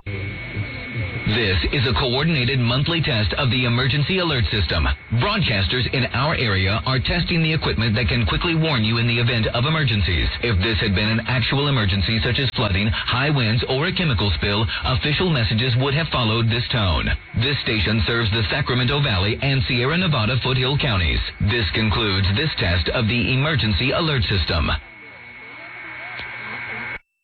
This is a coordinated monthly test of the emergency alert system. Broadcasters in our area are testing the equipment that can quickly warn you in the event of emergencies. If this had been an actual emergency such as flooding, high winds, or a chemical spill, official messages would have followed this tone. This station serves the Sacramento Valley and Sierra Nevada Foothill counties. This concludes this test of the emergency alert system.